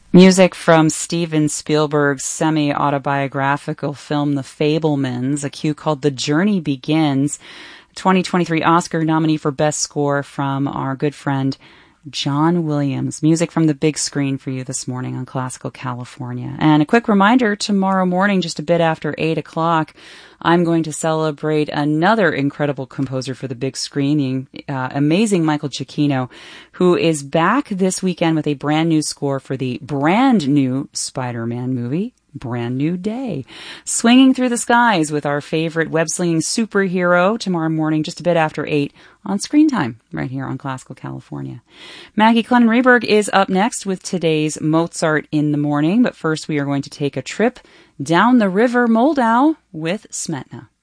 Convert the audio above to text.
Music from Steven Spielberg's semi-autobiographical film The Fabelmans, a cue called The Journey Begins, 2023 Oscar nominee for Best Score from our good friend John Williams. Music from the big screen for you this morning on Classical California. And a quick reminder, tomorrow morning, just a bit after 8 o'clock, I'm going to celebrate another incredible composer for the big screen, the amazing Michael Giacchino, who is back this weekend with a brand new score for the brand new Spider-Man movie, Brand New Day. Swinging through the skies with our favorite web-slinging superhero tomorrow morning, just a bit after 8 on Screen Time, right here on Classical California. Maggie Clennon-Reberg is up next with today's Mozart in the Morning, but first we are going to take a trip down the river Moldau with Smetna.